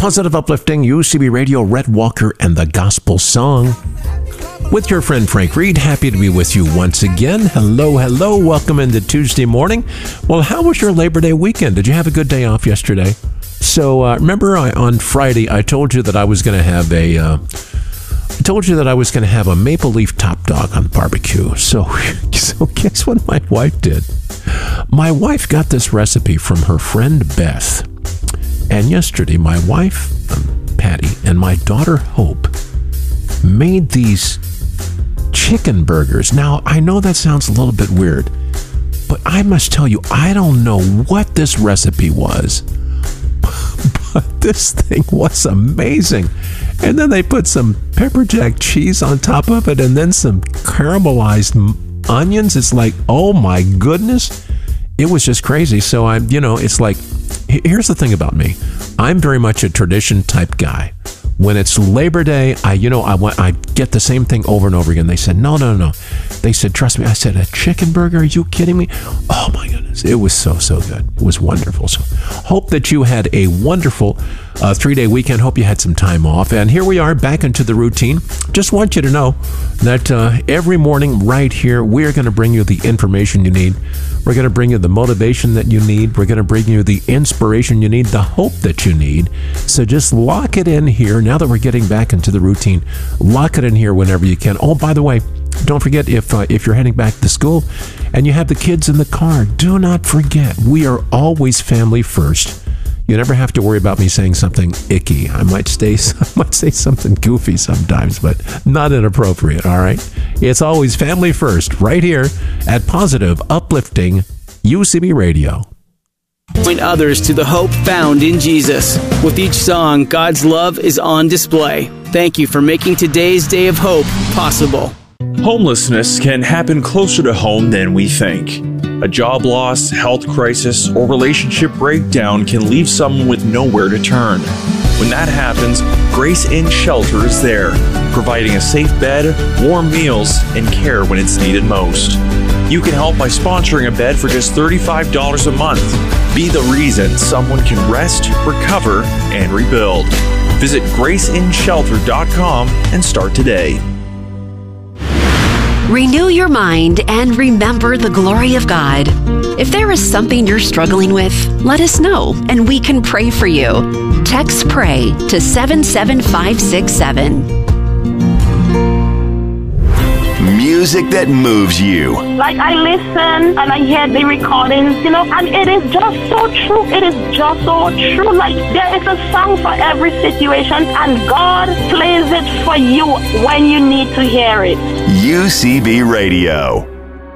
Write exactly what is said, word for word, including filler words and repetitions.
Positive Uplifting, U C B Radio, Red Walker, and the Gospel Song. With your friend Frank Reed, happy to be with you once again. Hello, hello, welcome into Tuesday morning. Well, how was your Labor Day weekend? Did you have a good day off yesterday? So, uh, remember I, on Friday, I told you that I was going to have a... Uh, I told you that I was going to have a maple leaf top dog on the barbecue. So, so guess what my wife did? My wife got this recipe from her friend Beth. And yesterday, my wife, um, Patty, and my daughter Hope made these chicken burgers. Now, I know that sounds a little bit weird, but I must tell you, I don't know what this recipe was, but this thing was amazing. And then they put some pepper jack cheese on top of it and then some caramelized onions. It's like, oh my goodness. It was just crazy. So I'm, you know, it's like, here's the thing about me. I'm very much a tradition type guy. When it's Labor Day, I, you know, I want, I get the same thing over and over again. They said, no, no, no. They said, trust me. I said, a chicken burger? Are you kidding me? Oh my goodness. It was so, so good. It was wonderful. So hope that you had a wonderful uh, three-day weekend. Hope you had some time off. And here we are back into the routine. Just want you to know that uh, every morning right here, we're going to bring you the information you need. We're going to bring you the motivation that you need. We're going to bring you the inspiration you need, the hope that you need. So just lock it in here. Now that we're getting back into the routine, lock it in here whenever you can. Oh, by the way, don't forget, if uh, if you're heading back to school and you have the kids in the car, do not forget, we are always family first. You never have to worry about me saying something icky. I might say, I might say something goofy sometimes, but not inappropriate, all right? It's always family first, right here at Positive Uplifting U C B Radio. Point others to the hope found in Jesus. With each song, God's love is on display. Thank you for making today's day of hope possible. Homelessness can happen closer to home than we think. A job loss, health crisis, or relationship breakdown can leave someone with nowhere to turn. When that happens, Grace Inn Shelter is there, providing a safe bed, warm meals, and care when it's needed most. You can help by sponsoring a bed for just thirty-five dollars a month. Be the reason someone can rest, recover, and rebuild. Visit grace inn shelter dot com and start today. Renew your mind and remember the glory of God. If there is something you're struggling with, let us know and we can pray for you. Text PRAY to seven seven five six seven. Music that moves you. Like, I listen and I hear the recordings, you know, and it is just so true. It is just so true. Like, there is a song for every situation, and God plays it for you when you need to hear it. U C B Radio.